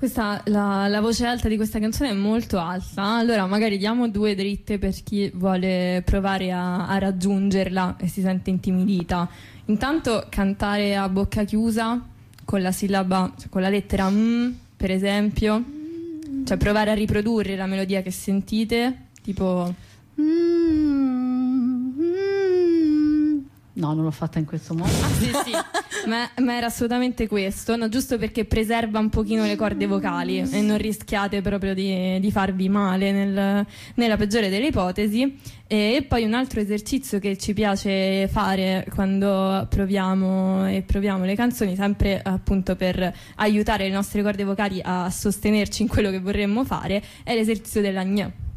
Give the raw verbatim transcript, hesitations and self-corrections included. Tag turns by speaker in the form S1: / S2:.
S1: Questa, la, la voce alta di questa canzone è molto alta, allora magari diamo due dritte per chi vuole provare a, a raggiungerla e si sente intimidita. Intanto cantare a bocca chiusa con la sillaba, cioè con la lettera M, per esempio, cioè provare a riprodurre la melodia che sentite, tipo...
S2: No, non l'ho fatta in questo modo.
S1: Ah, sì, sì. ma, ma era assolutamente questo, no? Giusto perché preserva un pochino le corde vocali e non rischiate proprio di, di farvi male nel, nella peggiore delle ipotesi. E, e poi un altro esercizio che ci piace fare quando proviamo e proviamo le canzoni, sempre appunto per aiutare le nostre corde vocali a sostenerci in quello che vorremmo fare, è l'esercizio della gna.